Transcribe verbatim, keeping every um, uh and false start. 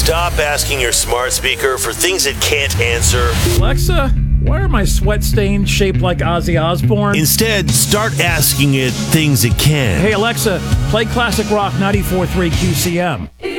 Stop asking your smart speaker for things it can't answer. Alexa, why are my sweat stains shaped like Ozzy Osbourne? Instead, start asking it things it can. Hey, Alexa, play classic rock ninety-four point three Q C M.